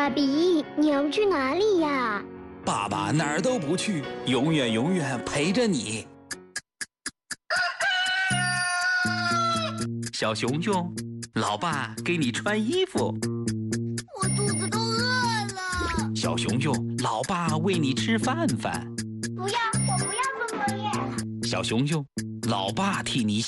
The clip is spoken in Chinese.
爸比，你要去哪里呀？ 爸爸哪儿都不去，永远陪着你。小熊熊，老爸给你穿衣服。 我肚子都饿了。 小熊熊，老爸喂你吃饭。 不要，我不要做作业。 小熊熊，老爸替你